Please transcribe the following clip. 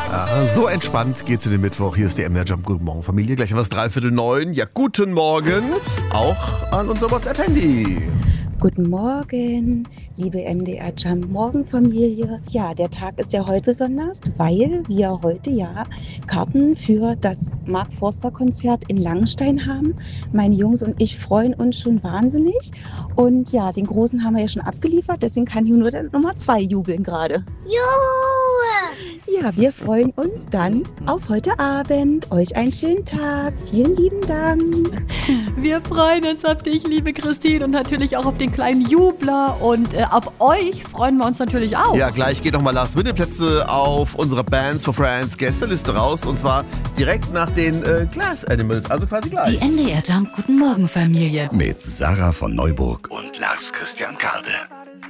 So entspannt geht's in den Mittwoch. Hier ist der MDR Jump. Guten Morgen, Familie. Gleich haben wir es 8:45. Ja, guten Morgen. Auch an unser WhatsApp-Handy. Guten Morgen, liebe MDR Jump Morgenfamilie. Ja, der Tag ist ja heute besonders, weil wir heute ja Karten für das Mark Forster Konzert in Langenstein haben. Meine Jungs und ich freuen uns schon wahnsinnig. Und ja, den Großen haben wir ja schon abgeliefert, deswegen kann hier nur der Nummer 2 jubeln gerade. Ja, wir freuen uns dann auf heute Abend. Euch einen schönen Tag. Vielen lieben Dank. Wir freuen uns auf dich, liebe Christine, und natürlich auch auf den kleinen Jubler. Und auf euch freuen wir uns natürlich auch. Ja, gleich geht nochmal Last-Minute-Plätze auf unserer Bands for Friends Gästeliste raus. Und zwar direkt nach den Glass Animals, also quasi gleich. Die MDR Jump Guten Morgen Familie. Mit Sarah von Neuburg und Lars Christian Karde.